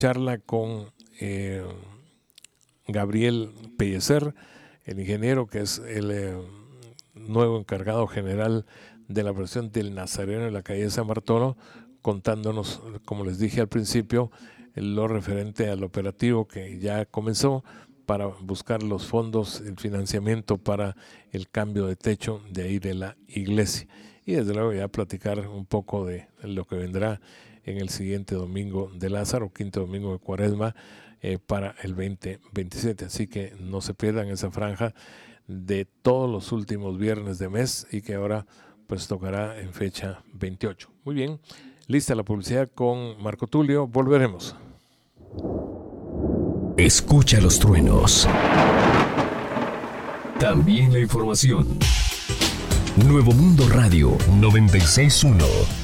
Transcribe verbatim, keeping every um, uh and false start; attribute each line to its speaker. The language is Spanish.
Speaker 1: charla con eh, Gabriel Pellecer, el ingeniero que es el eh, nuevo encargado general de la operación del Nazareno en la calle de San Bartolo, contándonos, como les dije al principio, lo referente al operativo que ya comenzó para buscar los fondos, el financiamiento para el cambio de techo de ahí de la iglesia. Y desde luego ya platicar un poco de lo que vendrá en el siguiente domingo de Lázaro, quinto domingo de Cuaresma, eh, para el veinte veintisiete. Así que no se pierdan esa franja de todos los últimos viernes de mes y que ahora pues tocará en fecha veintiocho. Muy bien, lista la publicidad con Marco Tulio, volveremos.
Speaker 2: Escucha los truenos. También la información. Nuevo Mundo Radio noventa y seis punto uno.